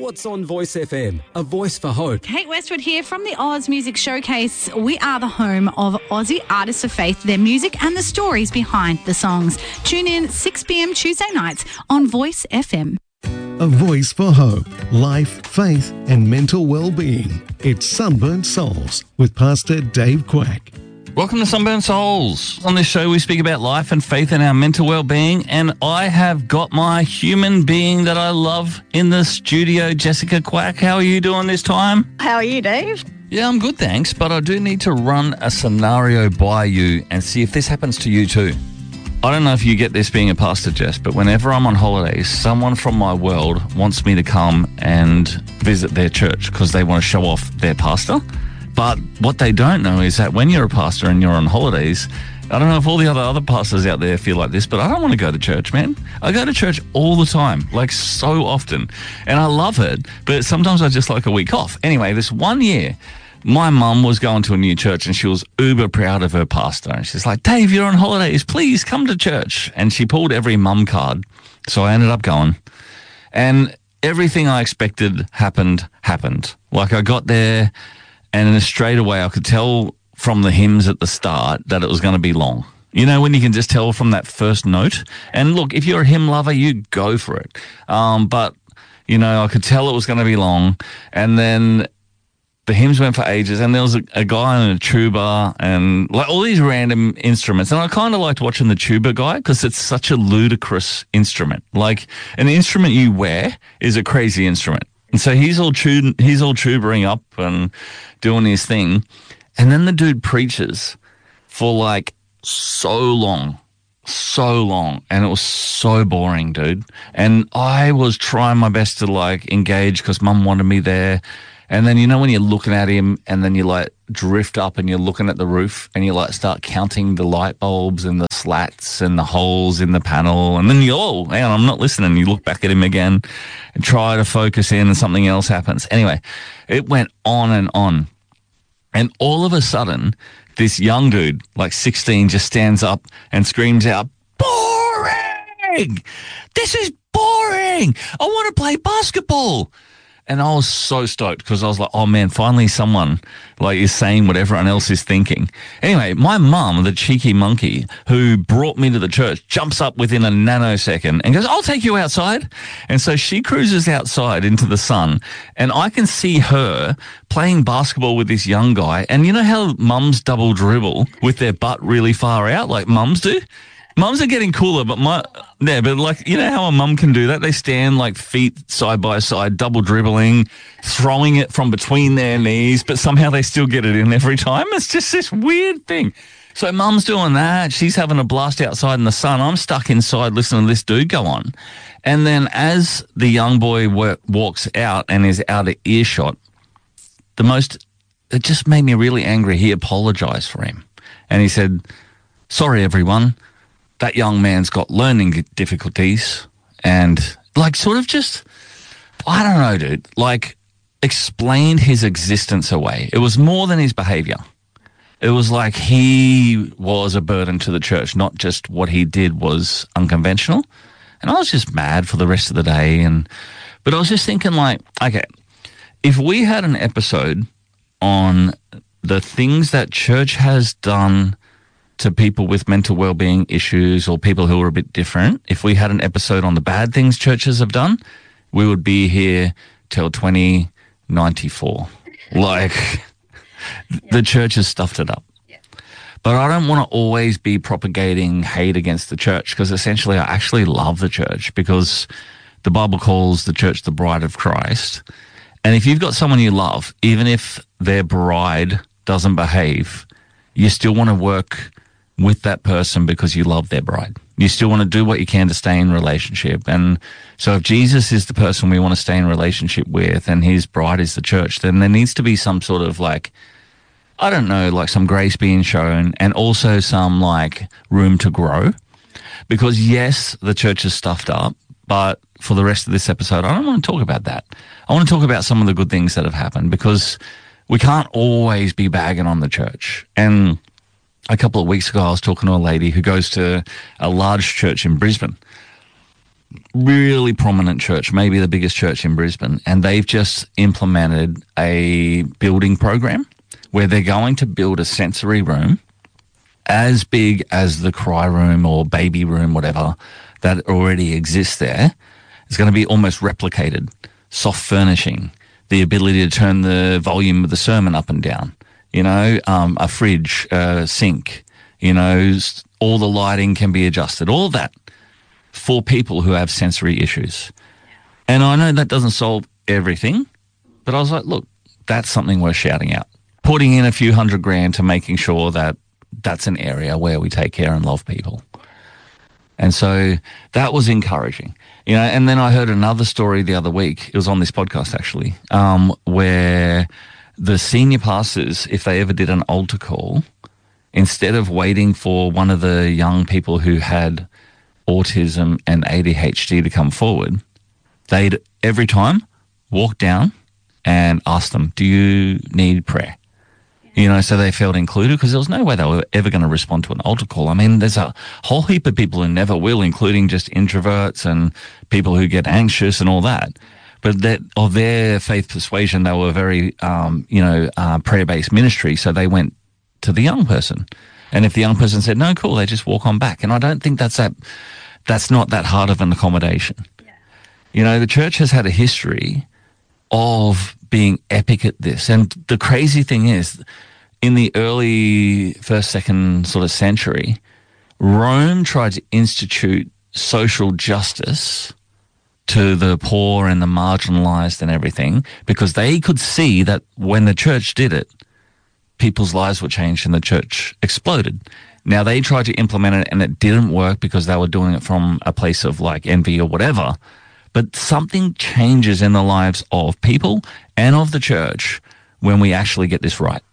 What's on Voice FM? A voice for hope. Kate Westwood here from the Oz Music Showcase. We are the home of Aussie artists of faith, their music and the stories behind the songs. Tune in 6 p.m. Tuesday nights on Voice FM. A voice for hope, life, faith and mental well-being. It's Sunburnt Souls with Pastor Dave Quack. Welcome to Sunburnt Souls. On this show, we speak about life and faith and our mental well-being, and I have got my human being that I love in the studio, Jessica Quack. How are you doing this time? How are you, Dave? Yeah, I'm good, thanks, but I do need to run a scenario by you and see if this happens to you too. I don't know if you get this being a pastor, Jess, but whenever I'm on holidays, someone from my world wants me to come and visit their church because they want to show off their pastor. But what they don't know is that when you're a pastor and you're on holidays, I don't know if all the other pastors out there feel like this, but I don't want to go to church, man. I go to church all the time, like so often. And I love it, but sometimes I just like a week off. Anyway, this one year, my mum was going to a new church and she was uber proud of her pastor. And she's like, Dave, you're on holidays. Please come to church. And she pulled every mum card. So I ended up going. And everything I expected happened. Like I got there and then straight away I could tell from the hymns at the start that it was going to be long. You know, when you can just tell from that first note. And look, if you're a hymn lover, you go for it. But, you know, I could tell it was going to be long. And then the hymns went for ages, and there was a guy on a tuba and like all these random instruments. And I kind of liked watching the tuba guy because it's such a ludicrous instrument. Like an instrument you wear is a crazy instrument. And so he's all tubering up and doing his thing. And then the dude preaches for like so long. And it was so boring, dude. And I was trying my best to like engage because mum wanted me there. And then, you know, when you're looking at him and then you like drift up and you're looking at the roof and you like start counting the light bulbs and the slats and the holes in the panel. And then you, oh, hang on, I'm not listening. You look back at him again and try to focus in and something else happens. Anyway, it went on and on. And all of a sudden, this young dude, like 16, just stands up and screams out, boring! This is boring! I want to play basketball! And I was so stoked because I was like, oh man, finally someone like is saying what everyone else is thinking. Anyway, my mum, the cheeky monkey who brought me to the church, jumps up within a nanosecond and goes, I'll take you outside. And so she cruises outside into the sun and I can see her playing basketball with this young guy. And you know how mums double dribble with their butt really far out like mums do? Mums are getting cooler, but like, you know how a mum can do that? They stand like feet side by side, double dribbling, throwing it from between their knees, but somehow they still get it in every time. It's just this weird thing. So mum's doing that. She's having a blast outside in the sun. I'm stuck inside listening to this dude go on. And then as the young boy walks out and is out of earshot, it just made me really angry. He apologized for him. And he said, sorry, everyone. That young man's got learning difficulties and like sort of just, I don't know, dude, like explained his existence away. It was more than his behavior. It was like he was a burden to the church, not just what he did was unconventional. And I was just mad for the rest of the day. But I was just thinking like, okay, if we had an episode on the things that church has done to people with mental well-being issues or people who are a bit different, if we had an episode on the bad things churches have done, we would be here till 2094. Like, the church has stuffed it up. Yeah. But I don't want to always be propagating hate against the church because essentially I actually love the church because the Bible calls the church the bride of Christ. And if you've got someone you love, even if their bride doesn't behave, you still want to work with that person because you love their bride. You still want to do what you can to stay in relationship. And so if Jesus is the person we want to stay in relationship with and his bride is the church, then there needs to be some sort of like, I don't know, like some grace being shown and also some like room to grow. Because yes, the church is stuffed up, but for the rest of this episode, I don't want to talk about that. I want to talk about some of the good things that have happened because we can't always be bagging on the church. And a couple of weeks ago, I was talking to a lady who goes to a large church in Brisbane. really prominent church, maybe the biggest church in Brisbane, and they've just implemented a building program where they're going to build a sensory room as big as the cry room or baby room, whatever, that already exists there. It's going to be almost replicated. Soft furnishing, the ability to turn the volume of the sermon up and down, a fridge, a sink, all the lighting can be adjusted, all that for people who have sensory issues. And I know that doesn't solve everything, but I was like, look, that's something worth shouting out. Putting in a few $100,000 to making sure that that's an area where we take care and love people. And so that was encouraging. And then I heard another story the other week. It was on this podcast, actually, where the senior pastors, if they ever did an altar call, instead of waiting for one of the young people who had autism and ADHD to come forward, they'd every time walk down and ask them, do you need prayer? So they felt included, because there was no way they were ever going to respond to an altar call. I mean, there's a whole heap of people who never will, including just introverts and people who get anxious and all that. But that of their faith persuasion, they were very, prayer-based ministry. So they went to the young person. And if the young person said, no, cool, they just walk on back. And I don't think that's not that hard of an accommodation. Yeah. The church has had a history of being epic at this. And the crazy thing is, in the early first, second sort of century, Rome tried to institute social justice to the poor and the marginalized and everything, because they could see that when the church did it, people's lives were changed and the church exploded. Now, they tried to implement it and it didn't work because they were doing it from a place of like envy or whatever. But something changes in the lives of people and of the church when we actually get this right.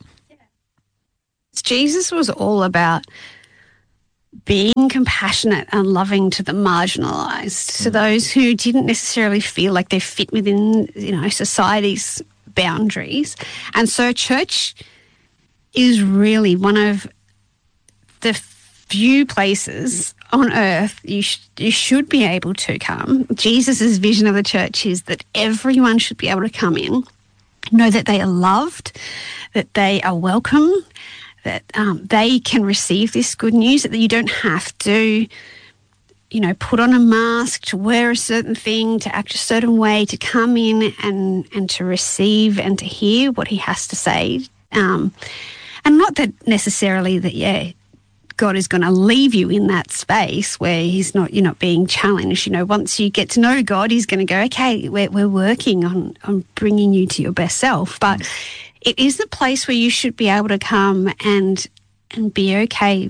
Jesus was all about being compassionate and loving to the marginalised, to those who didn't necessarily feel like they fit within, society's boundaries. And so church is really one of the few places on earth you should be able to come. Jesus' vision of the church is that everyone should be able to come in, know that they are loved, that they are welcome, that they can receive this good news, that you don't have to, put on a mask, to wear a certain thing, to act a certain way, to come in and to receive and to hear what he has to say. And not that necessarily that, God is going to leave you in that space where you're not being challenged. Once you get to know God, he's going to go, okay, we're working on bringing you to your best self. But it is the place where you should be able to come and be okay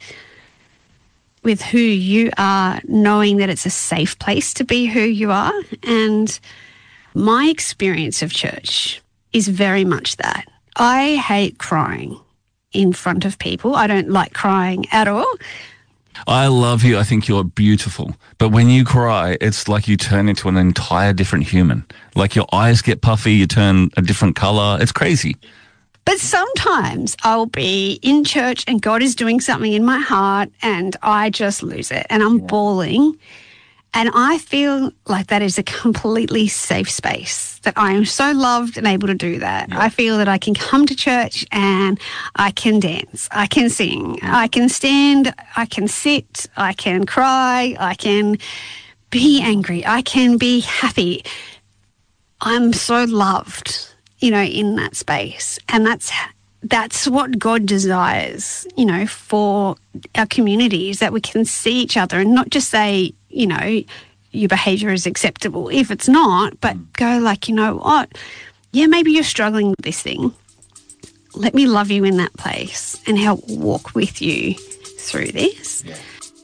with who you are, knowing that it's a safe place to be who you are. And my experience of church is very much that. I hate crying in front of people. I don't like crying at all. I love you. I think you're beautiful. But when you cry, it's like you turn into an entire different human. Like your eyes get puffy, you turn a different color. It's crazy. But sometimes I'll be in church and God is doing something in my heart and I just lose it and I'm bawling. And I feel like that is a completely safe space, that I am so loved and able to do that. Yeah. I feel that I can come to church and I can dance, I can sing, I can stand, I can sit, I can cry, I can be angry, I can be happy. I'm so loved, in that space. And that's what God desires, for our communities, that we can see each other and not just say, your behaviour is acceptable if it's not, but go like, what? Yeah, maybe you're struggling with this thing. Let me love you in that place and help walk with you through this. Yeah.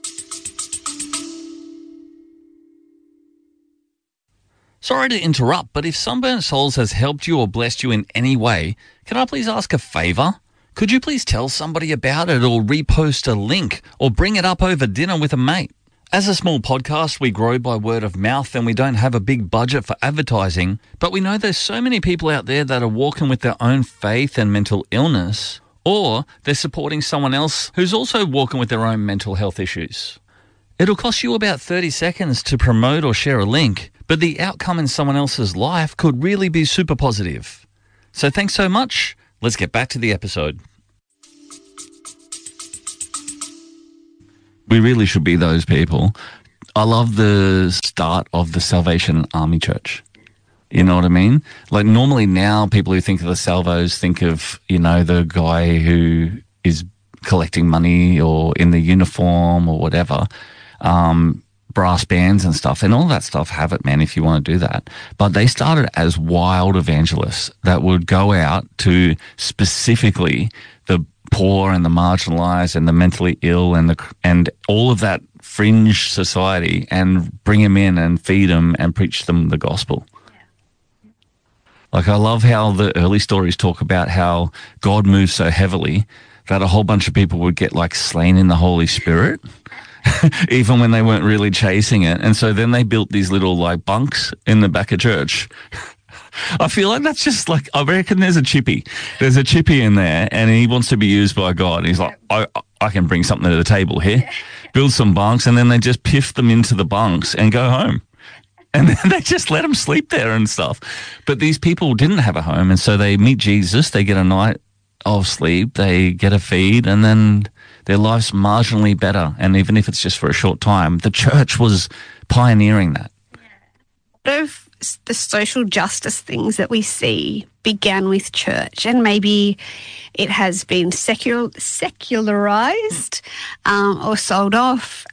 Sorry to interrupt, but if Sunburnt Souls has helped you or blessed you in any way, can I please ask a favour? Could you please tell somebody about it or repost a link or bring it up over dinner with a mate? As a small podcast, we grow by word of mouth and we don't have a big budget for advertising, but we know there's so many people out there that are walking with their own faith and mental illness, or they're supporting someone else who's also walking with their own mental health issues. It'll cost you about 30 seconds to promote or share a link, but the outcome in someone else's life could really be super positive. So thanks so much. Let's get back to the episode. We really should be those people. I love the start of the Salvation Army Church. You know what I mean? Like normally now people who think of the Salvos think of, the guy who is collecting money or in the uniform or whatever, brass bands and stuff, and all that stuff, have it, man, if you want to do that. But they started as wild evangelists that would go out to specifically the poor and the marginalized and the mentally ill and all of that fringe society and bring them in and feed them and preach them the gospel. Like I love how the early stories talk about how God moves so heavily that a whole bunch of people would get like slain in the Holy Spirit, even when they weren't really chasing it. And so then they built these little like bunks in the back of church. I feel like that's just like, I reckon there's a chippy. There's a chippy in there and he wants to be used by God. And he's like, I can bring something to the table here, build some bunks, and then they just piff them into the bunks and go home. And then they just let them sleep there and stuff. But these people didn't have a home. And so they meet Jesus, they get a night of sleep, they get a feed, and then their life's marginally better. And even if it's just for a short time, the church was pioneering that. A lot of the social justice things that we see began with church, and maybe it has been secularized or sold off.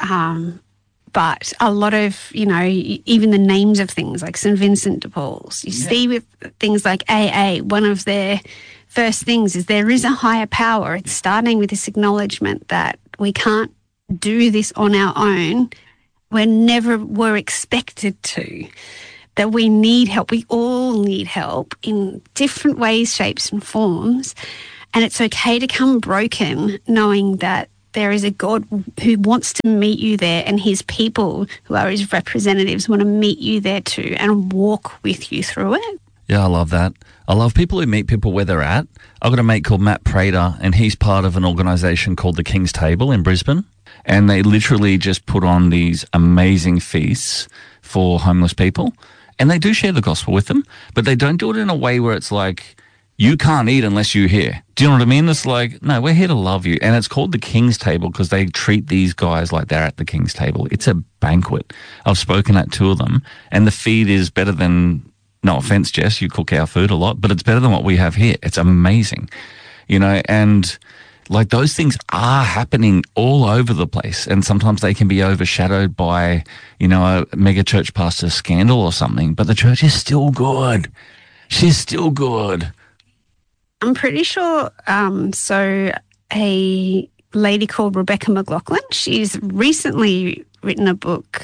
But a lot of, even the names of things like St. Vincent de Paul's, you see with things like AA, one of their first things is there is a higher power. It's starting with this acknowledgement that we can't do this on our own. We never were expected to, that we need help. We all need help in different ways, shapes and forms. And it's okay to come broken, knowing that there is a God who wants to meet you there, and his people who are his representatives want to meet you there too and walk with you through it. Yeah, I love that. I love people who meet people where they're at. I've got a mate called Matt Prater, and he's part of an organisation called the King's Table in Brisbane. And they literally just put on these amazing feasts for homeless people. And they do share the gospel with them, but they don't do it in a way where it's like, you can't eat unless you're here. Do you know what I mean? It's like, no, we're here to love you. And it's called the King's Table because they treat these guys like they're at the King's Table. It's a banquet. I've spoken at two of them, and the feed is better than, no offense, Jess, you cook our food a lot, but it's better than what we have here. It's amazing, and like those things are happening all over the place. And sometimes they can be overshadowed by, a mega church pastor scandal or something, but the church is still good. She's still good. I'm pretty sure, so a lady called Rebecca McLaughlin, she's recently written a book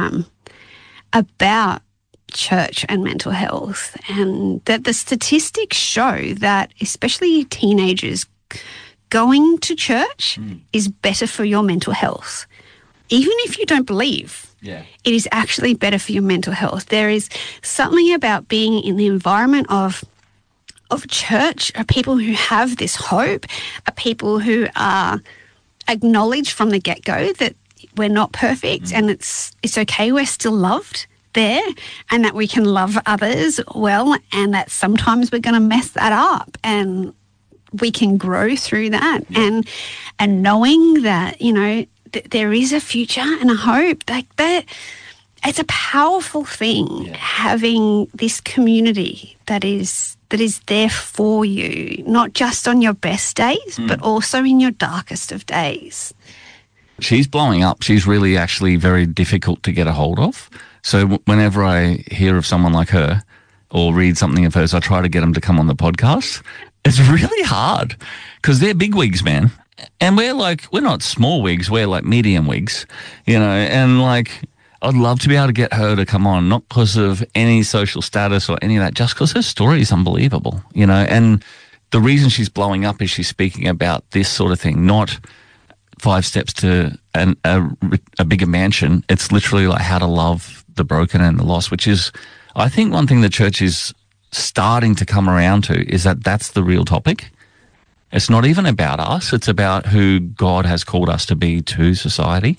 about church and mental health, and that the statistics show that especially teenagers, going to church is better for your mental health. Even if you don't believe, it is actually better for your mental health. There is something about being in the environment of church, are people who have this hope, are people who are acknowledged from the get-go that we're not perfect and it's okay, we're still loved there, and that we can love others well, and that sometimes we're going to mess that up and we can grow through that. And knowing that, there is a future and a hope, like that. It's a powerful thing, having this community that is there for you, not just on your best days, but also in your darkest of days. She's blowing up. She's really actually very difficult to get a hold of. So whenever I hear of someone like her or read something of hers, I try to get them to come on the podcast. It's really hard because they're big wigs, man. And we're not small wigs, we're like medium wigs, and like, I'd love to be able to get her to come on, not because of any social status or any of that, just because her story is unbelievable, and the reason she's blowing up is she's speaking about this sort of thing, not 5 steps to a bigger mansion. It's literally like how to love the broken and the lost, which is, I think, one thing the church is starting to come around to, is that that's the real topic. It's not even about us. It's about who God has called us to be to society.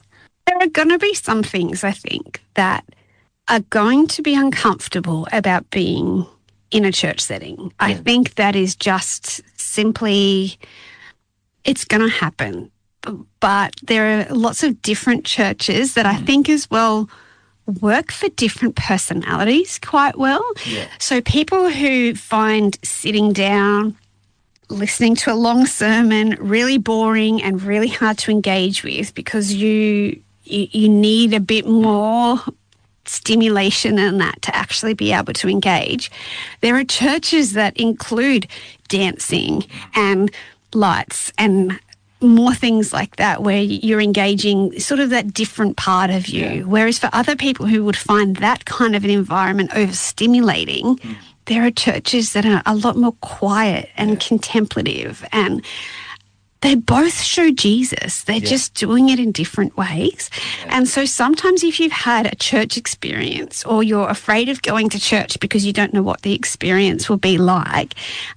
There are going to be some things, I think, that are going to be uncomfortable about being in a church setting. I think that is just simply, it's going to happen. But there are lots of different churches that I think as well work for different personalities quite well. Yeah. So people who find sitting down, listening to a long sermon really boring and really hard to engage with because you need a bit more stimulation than that to actually be able to engage. There are churches that include dancing and lights and more things like that where you're engaging sort of that different part of you. Yeah. Whereas for other people who would find that kind of an environment overstimulating, there are churches that are a lot more quiet and contemplative, and they both show Jesus. They're just doing it in different ways. Yeah. And so sometimes if you've had a church experience or you're afraid of going to church because you don't know what the experience will be like,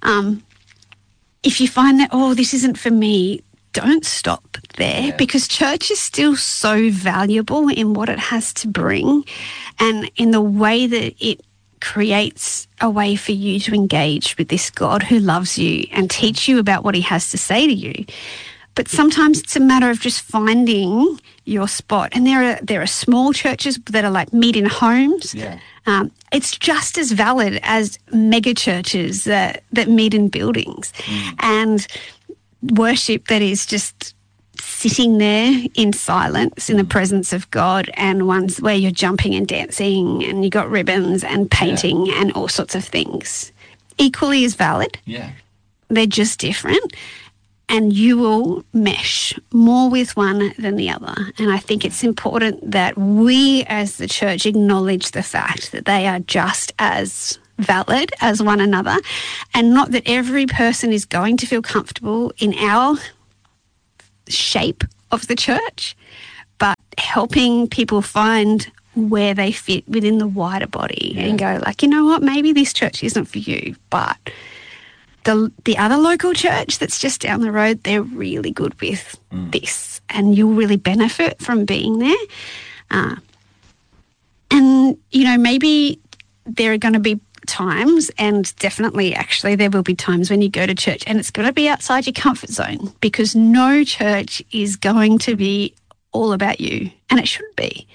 if you find that, oh, this isn't for me, don't stop there because church is still so valuable in what it has to bring and in the way that it creates a way for you to engage with this God who loves you and teach you about what he has to say to you. But sometimes it's a matter of just finding your spot. And there are small churches that are like meet in homes. Yeah. It's just as valid as mega churches that meet in buildings. And worship that is just sitting there in silence in the presence of God, and ones where you're jumping and dancing and you got ribbons and painting and all sorts of things. Equally as valid. Yeah. They're just different, and you will mesh more with one than the other. And I think it's important that we as the church acknowledge the fact that they are just as valid as one another, and not that every person is going to feel comfortable in our shape of the church, but helping people find where they fit within the wider body and go like, you know what, maybe this church isn't for you, but the other local church that's just down the road, they're really good with this, and you'll really benefit from being there. And, you know, maybe there are going to be times, and definitely actually there will be times when you go to church and it's going to be outside your comfort zone, because no church is going to be all about you, and it shouldn't be.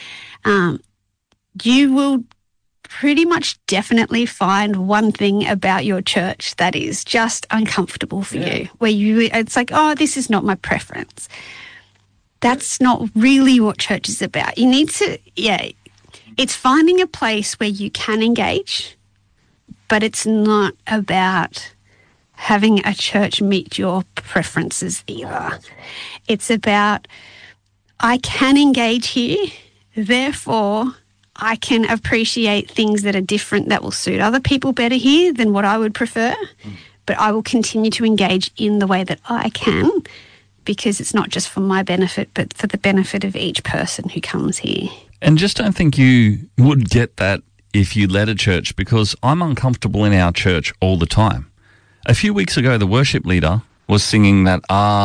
You will pretty much definitely find one thing about your church that is just uncomfortable for you, where it's like, oh, this is not my preference. That's not really what church is about. You need to, it's finding a place where you can engage, but it's not about having a church meet your preferences either. It's about, I can engage here, therefore I can appreciate things that are different that will suit other people better here than what I would prefer, but I will continue to engage in the way that I can, because it's not just for my benefit, but for the benefit of each person who comes here. And just don't think you would get that if you led a church, because I'm uncomfortable in our church all the time. A few weeks ago, the worship leader was singing that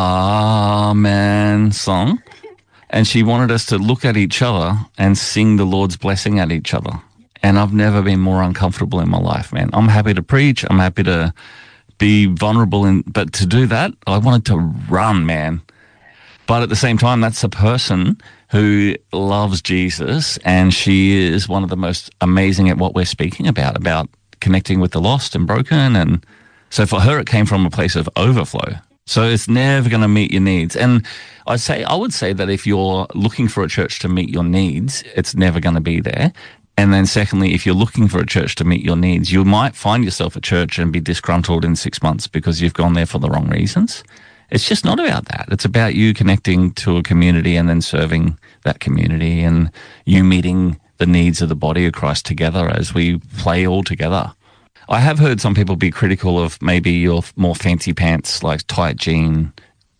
Amen song, and she wanted us to look at each other and sing the Lord's blessing at each other. And I've never been more uncomfortable in my life, man. I'm happy to preach. I'm happy to be vulnerable, but to do that, I wanted to run, man. But at the same time, that's a person who loves Jesus, and she is one of the most amazing at what we're speaking about connecting with the lost and broken. And so for her, it came from a place of overflow. So it's never going to meet your needs. And I would say that if you're looking for a church to meet your needs, it's never going to be there. And then secondly, if you're looking for a church to meet your needs, you might find yourself at church and be disgruntled in 6 months because you've gone there for the wrong reasons. It's just not about that. It's about you connecting to a community and then serving that community, and you meeting the needs of the body of Christ together as we play all together. I have heard some people be critical of maybe your more fancy pants, like tight jean,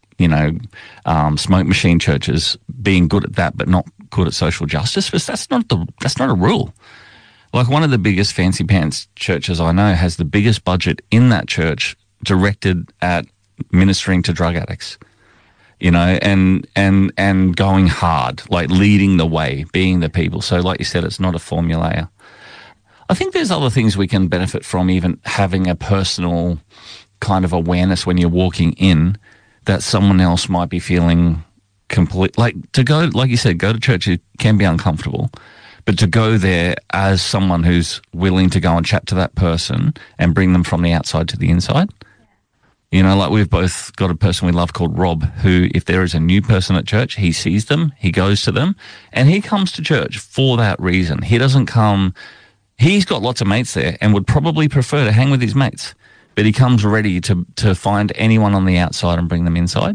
smoke machine churches being good at that, but not good at social justice. But that's not a rule. Like, one of the biggest fancy pants churches I know has the biggest budget in that church directed at ministering to drug addicts. and going hard, like leading the way, being the people. So like you said, it's not a formula. I think there's other things we can benefit from, even having a personal kind of awareness when you're walking in that someone else might be feeling complete. Like to go, like you said, go to church, it can be uncomfortable, but to go there as someone who's willing to go and chat to that person and bring them from the outside to the inside. Like we've both got a person we love called Rob, who if there is a new person at church, he sees them, he goes to them, and he comes to church for that reason. He doesn't come, he's got lots of mates there and would probably prefer to hang with his mates, but he comes ready to find anyone on the outside and bring them inside.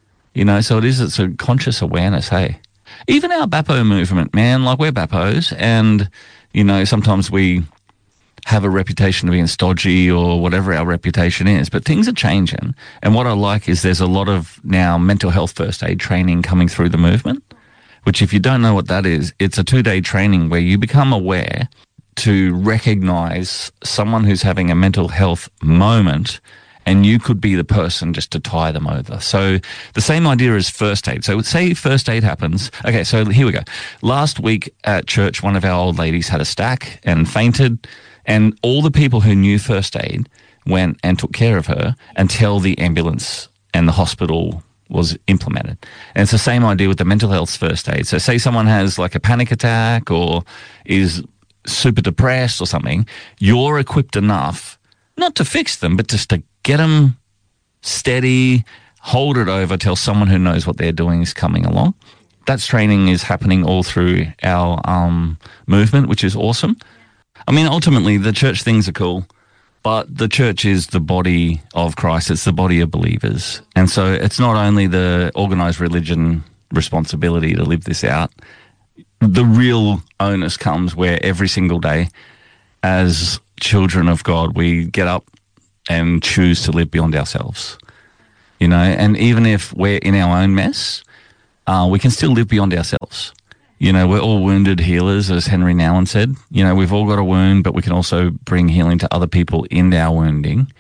So it's a conscious awareness, hey. Even our Bappo movement, man, like we're Bappos, and, sometimes we have a reputation of being stodgy or whatever our reputation is, but things are changing. And what I like is there's a lot of now mental health first aid training coming through the movement, which if you don't know what that is, it's a 2-day training where you become aware to recognize someone who's having a mental health moment, and you could be the person just to tie them over. So the same idea as first aid. So say first aid happens. Okay, so here we go. Last week at church, one of our old ladies had a stack and fainted, and all the people who knew first aid went and took care of her until the ambulance and the hospital was implemented. And it's the same idea with the mental health first aid. So say someone has like a panic attack or is super depressed or something, you're equipped enough not to fix them, but just to get them steady, hold it over till someone who knows what they're doing is coming along. That training is happening all through our movement, which is awesome. I mean, ultimately, the church things are cool, but the church is the body of Christ. It's the body of believers. And so it's not only the organized religion responsibility to live this out. The real onus comes where every single day, as children of God, we get up and choose to live beyond ourselves. And even if we're in our own mess, we can still live beyond ourselves. We're all wounded healers, as Henry Nouwen said. We've all got a wound, but we can also bring healing to other people in our wounding.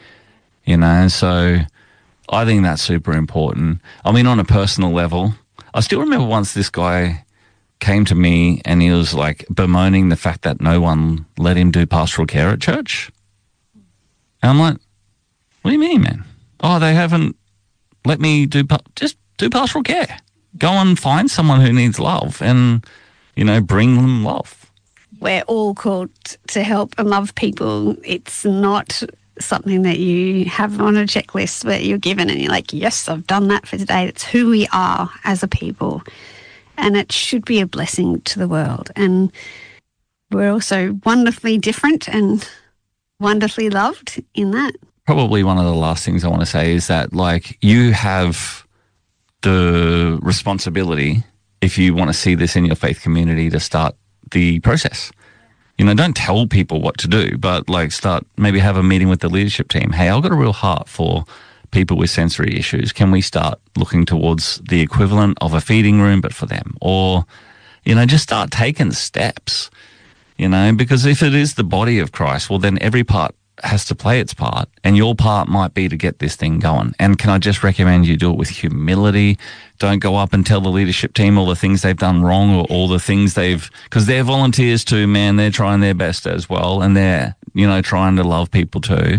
So I think that's super important. I mean, on a personal level, I still remember once this guy came to me and he was like bemoaning the fact that no one let him do pastoral care at church. And I'm like, what do you mean, man? Oh, they haven't let me just do pastoral care. Go and find someone who needs love and, bring them love. We're all called to help and love people. It's not something that you have on a checklist that you're given and you're like, yes, I've done that for today. It's who we are as a people. And it should be a blessing to the world. And we're also wonderfully different and wonderfully loved in that. Probably one of the last things I want to say is that, like, you have the responsibility, if you want to see this in your faith community, to start the process. Don't tell people what to do, but maybe have a meeting with the leadership team. Hey, I've got a real heart for people with sensory issues. Can we start looking towards the equivalent of a feeding room, but for them? Or, just start taking steps, because if it is the body of Christ, well, then every part has to play its part, and your part might be to get this thing going. And can I just recommend you do it with humility? Don't go up and tell the leadership team all the things they've done wrong or all the things because they're volunteers too, man. They're trying their best as well, and they're, trying to love people too.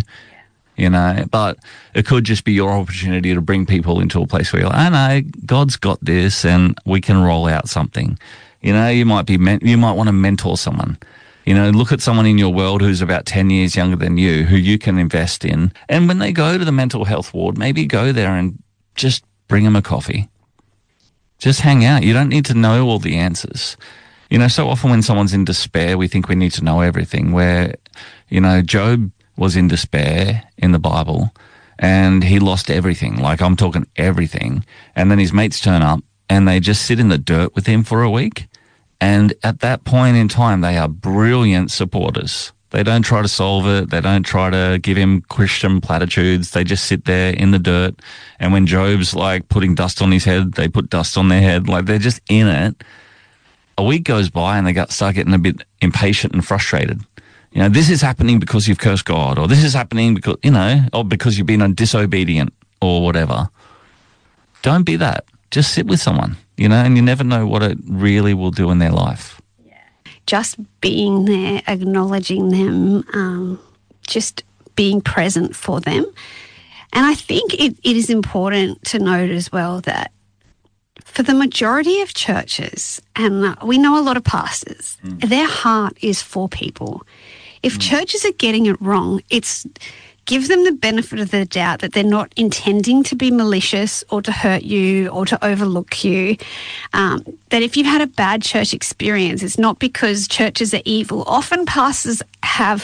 But it could just be your opportunity to bring people into a place where you're like, I know, God's got this and we can roll out something. You might want to mentor someone. Look at someone in your world who's about 10 years younger than you, who you can invest in. And when they go to the mental health ward, maybe go there and just bring them a coffee. Just hang out. You don't need to know all the answers. So often when someone's in despair, we think we need to know everything, where, Job was in despair in the Bible and he lost everything. Like, I'm talking everything. And then his mates turn up and they just sit in the dirt with him for a week. And at that point in time, they are brilliant supporters. They don't try to solve it. They don't try to give him Christian platitudes. They just sit there in the dirt. And when Job's like putting dust on his head, they put dust on their head. Like, they're just in it. A week goes by and they start getting a bit impatient and frustrated. This is happening because you've cursed God, or this is happening because, or because you've been disobedient or whatever. Don't be that. just sit with someone, you know, and you never know what it really will do in their life. Just being there, acknowledging them, just being present for them. And I think it is important to note as well that for the majority of churches, and we know a lot of pastors, their heart is for people. If churches are getting it wrong, it's give them the benefit of the doubt that they're not intending to be malicious or to hurt you or to overlook you. That if you've had a bad church experience, it's not because churches are evil. Often pastors have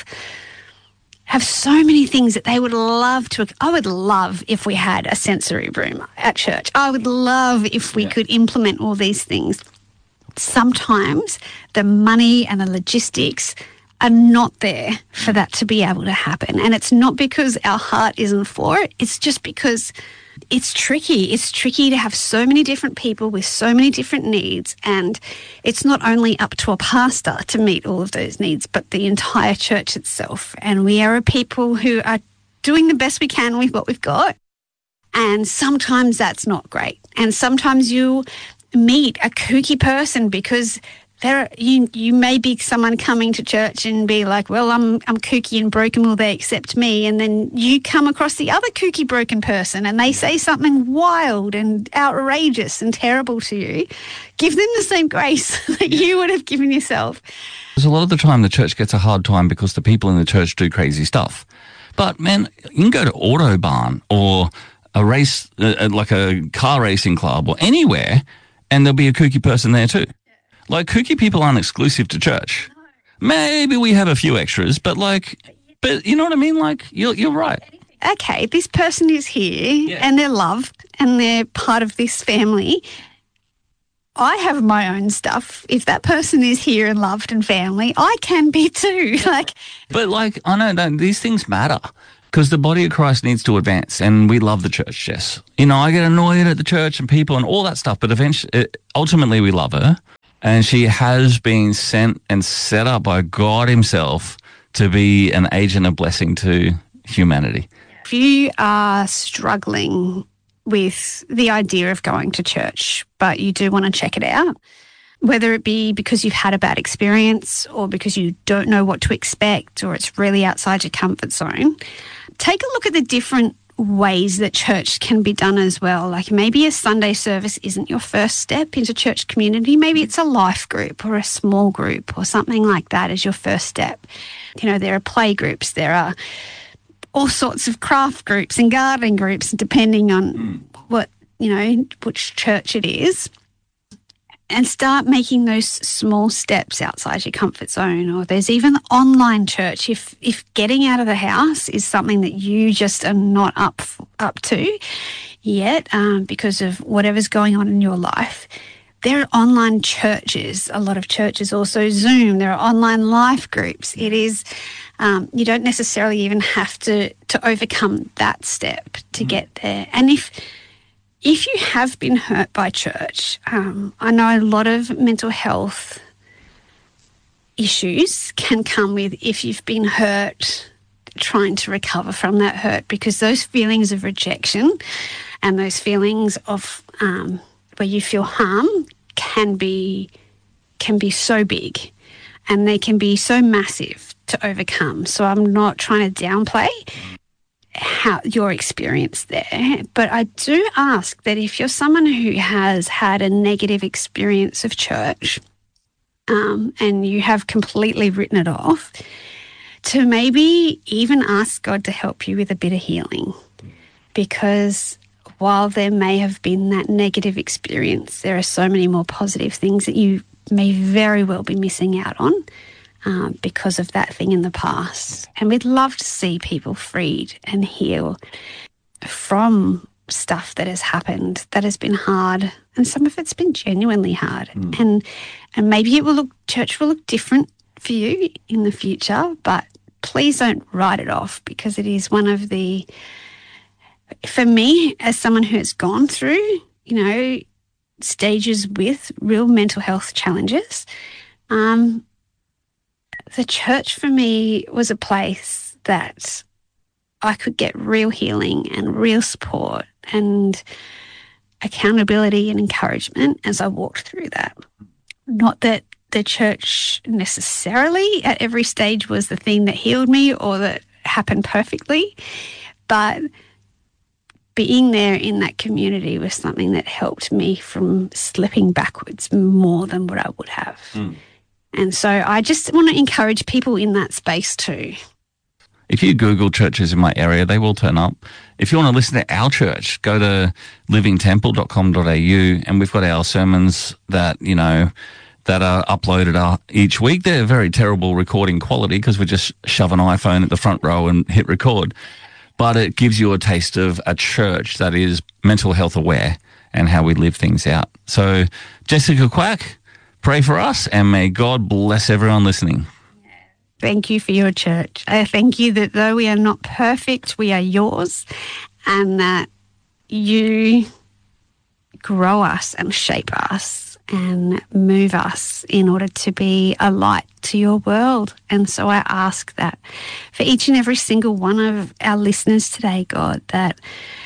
so many things that they would love to. I would love if we had a sensory room at church. I would love if we could implement all these things. Sometimes the money and the logistics are not there for that to be able to happen. And it's not because our heart isn't for it. It's just because it's tricky. It's tricky to have so many different people with so many different needs. And it's not only up to a pastor to meet all of those needs, but the entire church itself. And we are a people who are doing the best we can with what we've got. And sometimes that's not great. And sometimes you meet a kooky person because you may be someone coming to church and be like, well, I'm kooky and broken, will they accept me? And then you come across the other kooky broken person and they say something wild and outrageous and terrible to you. Give them the same grace that you would have given yourself. Because a lot of the time the church gets a hard time because the people in the church do crazy stuff. But man, you can go to Autobahn or a race, like a car racing club or anywhere, and there'll be a kooky person there too. Like, kooky people aren't exclusive to church. Maybe we have a few extras, but you know what I mean? Like, you're right. Okay, this person is here and they're loved and they're part of this family. I have my own stuff. If that person is here and loved and family, I can be too. But I know these things matter because the body of Christ needs to advance, and we love the church, Jess. You know, I get annoyed at the church and people and all that stuff, but ultimately we love her. And she has been sent and set up by God himself to be an agent of blessing to humanity. If you are struggling with the idea of going to church, but you do want to check it out, whether it be because you've had a bad experience or because you don't know what to expect or it's really outside your comfort zone, take a look at the different ways that church can be done as well. Like maybe a Sunday service isn't your first step into church community. Maybe it's a life group or a small group or something like that as your first step. You know, there are play groups, there are all sorts of craft groups and gardening groups depending on which church it is. And start making those small steps outside your comfort zone. Or there's even online church. If getting out of the house is something that you just are not up to yet because of whatever's going on in your life, there are online churches. A lot of churches also Zoom. There are online life groups. It is you don't necessarily even have to overcome that step to get there. And if you have been hurt by church, I know a lot of mental health issues can come with if you've been hurt, trying to recover from that hurt, because those feelings of rejection and those feelings of where you feel harm can be so big and they can be so massive to overcome. So I'm not trying to downplay how your experience there, but I do ask that if you're someone who has had a negative experience of church and you have completely written it off, to maybe even ask God to help you with a bit of healing, because while there may have been that negative experience, there are so many more positive things that you may very well be missing out on because of that thing in the past. And we'd love to see people freed and heal from stuff that has happened, that has been hard, and some of it's been genuinely hard. And maybe church will look different for you in the future, but please don't write it off, because it is one of the, for me, as someone who has gone through, stages with real mental health challenges, the church for me was a place that I could get real healing and real support. And accountability and encouragement as I walked through that. Not that the church necessarily at every stage was the thing that healed me or that happened perfectly, but being there in that community was something that helped me from slipping backwards more than what I would have. And so I just want to encourage people in that space too. If you Google churches in my area, they will turn up. If you want to listen to our church, go to livingtemple.com.au, and we've got our sermons that, you know, that are uploaded each week. They're very terrible recording quality because we just shove an iPhone at the front row and hit record. But it gives you a taste of a church that is mental health aware and how we live things out. So, Jessica Quack, pray for us, and may God bless everyone listening. Thank you for your church. I thank you that though we are not perfect, we are yours, and that you grow us and shape us and move us in order to be a light to your world. And so I ask that for each and every single one of our listeners today, God, that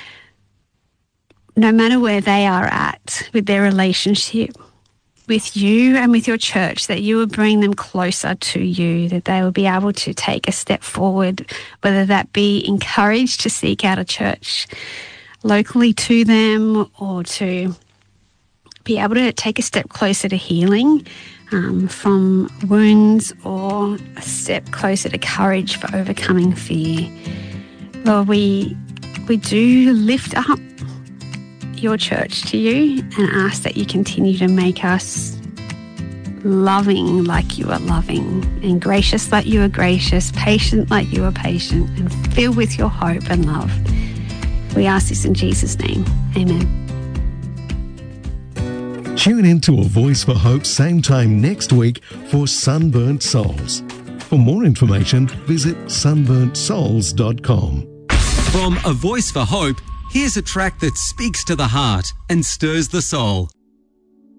no matter where they are at with their relationship with you and with your church, that you will bring them closer to you, that they will be able to take a step forward, whether that be encouraged to seek out a church locally to them or to be able to take a step closer to healing from wounds, or a step closer to courage for overcoming fear. Lord, we do lift up your church to you and ask that you continue to make us loving like you are loving, and gracious like you are gracious, patient like you are patient, and filled with your hope and love. We ask this in Jesus' name. Amen. Tune in to A Voice for Hope same time next week for Sunburnt Souls. For more information, visit sunburntsouls.com. From A Voice for Hope, here's a track that speaks to the heart and stirs the soul.